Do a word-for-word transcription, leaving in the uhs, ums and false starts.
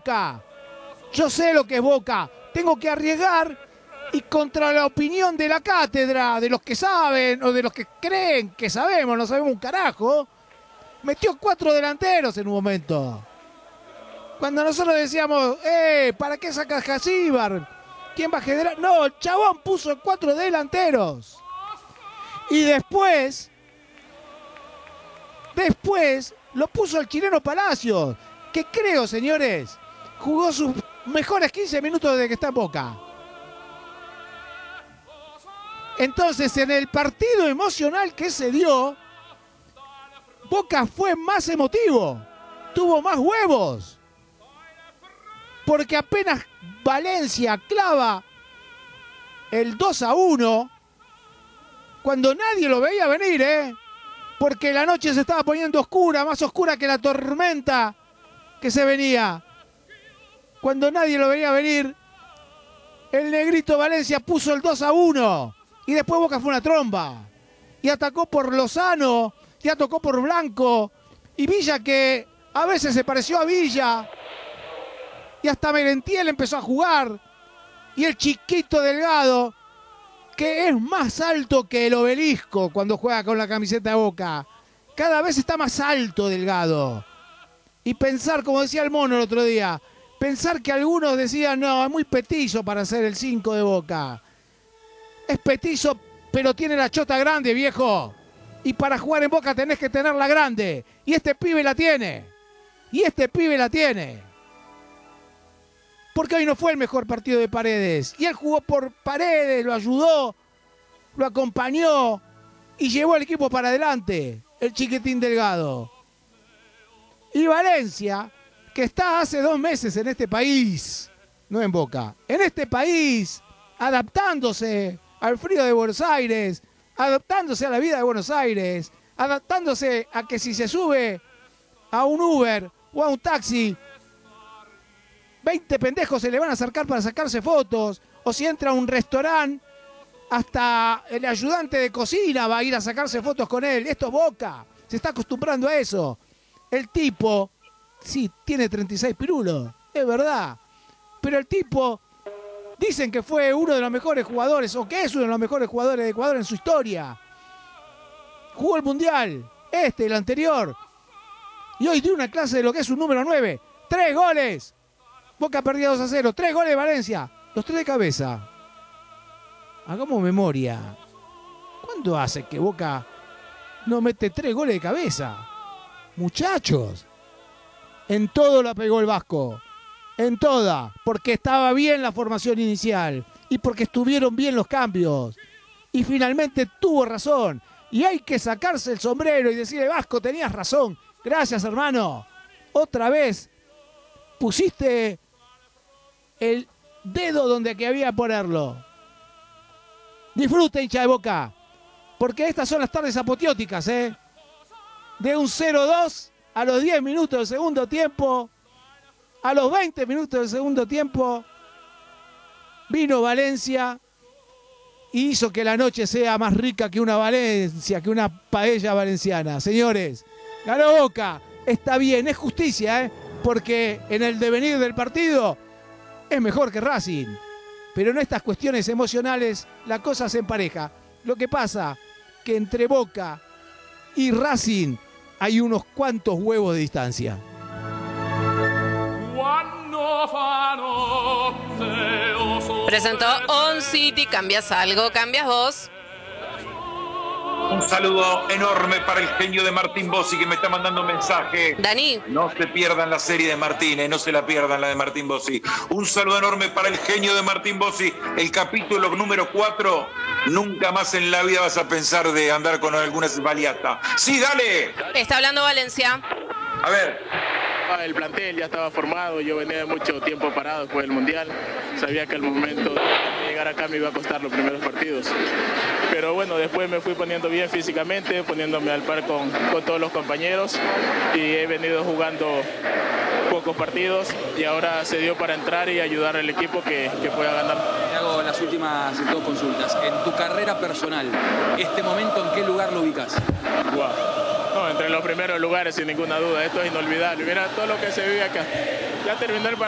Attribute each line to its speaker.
Speaker 1: Boca. Yo sé lo que es Boca. Tengo que arriesgar y contra la opinión de la cátedra, de los que saben o de los que creen que sabemos, no sabemos un carajo, metió cuatro delanteros en un momento. Cuando nosotros decíamos, eh, ¿para qué sacas Jasíbar? ¿Quién va a generar? No, el chabón puso cuatro delanteros. Y después, después lo puso el chileno Palacios, que creo, señores, jugó sus mejores quince minutos desde que está en Boca. Entonces, en el partido emocional que se dio, Boca fue más emotivo, tuvo más huevos. Porque apenas Valencia clava el dos a uno, cuando nadie lo veía venir, ¿eh? Porque la noche se estaba poniendo oscura, más oscura que la tormenta que se venía. Cuando nadie lo veía venir, el negrito Valencia puso el dos a uno. Y después Boca fue una tromba. Y atacó por Lozano, y atacó por Blanco. Y Villa, que a veces se pareció a Villa. Y hasta Merentiel empezó a jugar. Y el chiquito Delgado, que es más alto que el Obelisco cuando juega con la camiseta de Boca. Cada vez está más alto Delgado. Y pensar, como decía el Mono el otro día, pensar que algunos decían, no, es muy petizo para ser el cinco de Boca. Es petizo, pero tiene la chota grande, viejo. Y para jugar en Boca tenés que tenerla grande. Y este pibe la tiene. Y este pibe la tiene. Porque hoy no fue el mejor partido de Paredes. Y él jugó por Paredes, lo ayudó, lo acompañó y llevó al equipo para adelante, el chiquitín Delgado. Y Valencia, que está hace dos meses en este país, no en Boca, en este país, adaptándose al frío de Buenos Aires, adaptándose a la vida de Buenos Aires, adaptándose a que si se sube a un Uber o a un taxi, veinte pendejos se le van a acercar para sacarse fotos, o si entra a un restaurante, hasta el ayudante de cocina va a ir a sacarse fotos con él. Esto es Boca, se está acostumbrando a eso. El tipo, sí, tiene treinta y seis pirulos, es verdad, pero el tipo, dicen que fue uno de los mejores jugadores, o que es uno de los mejores jugadores de Ecuador en su historia. Jugó el Mundial, este, el anterior, y hoy dio una clase de lo que es un número nueve. Tres goles. Boca perdía dos a cero, tres goles de Valencia, los tres de cabeza. Hagamos memoria. ¿Cuándo hace que Boca no mete tres goles de cabeza? Muchachos, en todo la pegó el Vasco, en toda, porque estaba bien la formación inicial y porque estuvieron bien los cambios. Y finalmente tuvo razón. Y hay que sacarse el sombrero y decirle, Vasco, tenías razón. Gracias, hermano. Otra vez pusiste el dedo donde que había que ponerlo. Disfrute, hincha de Boca, porque estas son las tardes apoteóticas, ¿eh? De un cero dos a los diez minutos del segundo tiempo, a los veinte minutos del segundo tiempo, vino Valencia y hizo que la noche sea más rica que una Valencia, que una paella valenciana. Señores, ganó Boca, está bien, es justicia, ¿eh? Porque en el devenir del partido es mejor que Racing. Pero en estas cuestiones emocionales la cosa se empareja. Lo que pasa que entre Boca y Racing hay unos cuantos huevos de distancia.
Speaker 2: Presentó On City. ¿Cambias algo? ¿Cambias vos?
Speaker 3: Un saludo enorme para el genio de Martín Bossi, que me está mandando un mensaje.
Speaker 2: Dani.
Speaker 3: No se pierdan la serie de Martín, eh, no se la pierdan la de Martín Bossi. Un saludo enorme para el genio de Martín Bossi. El capítulo número cuatro. Nunca más en la vida vas a pensar de andar con alguna baliata. Sí, dale.
Speaker 2: Está hablando Valencia.
Speaker 3: A ver.
Speaker 4: El plantel ya estaba formado, yo venía de mucho tiempo parado después del Mundial, sabía que el momento de llegar acá me iba a costar los primeros partidos, pero bueno, después me fui poniendo bien físicamente, poniéndome al par con, con todos los compañeros y he venido jugando pocos partidos y ahora se dio para entrar y ayudar al equipo que, que pueda ganar.
Speaker 5: Te hago las últimas dos consultas. En tu carrera personal, ¿este momento en qué lugar lo ubicas?
Speaker 4: Wow. No, entre los primeros lugares sin ninguna duda, esto es inolvidable. Mira todo lo que se vive acá. Ya terminó el partido.